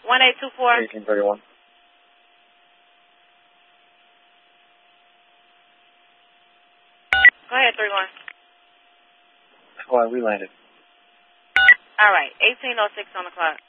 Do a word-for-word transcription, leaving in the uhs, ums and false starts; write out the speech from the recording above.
one eight two four. eighteen thirty-one. Go ahead, three one. Oh, we landed. All right, eighteen oh six on the clock.